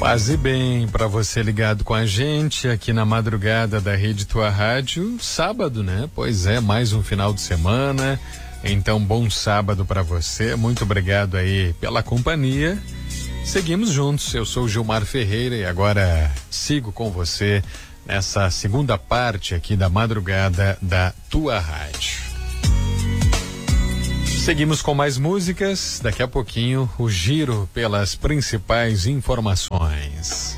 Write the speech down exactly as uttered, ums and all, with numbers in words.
Paz e bem para você ligado com a gente aqui na madrugada da Rede Tua Rádio. Sábado, né? Pois é, mais um final de semana. Então, bom sábado para você. Muito obrigado aí pela companhia. Seguimos juntos. Eu sou o Gilmar Ferreira e agora sigo com você nessa segunda parte aqui da madrugada da Tua Rádio. Seguimos com mais músicas. Daqui a pouquinho, o giro pelas principais informações.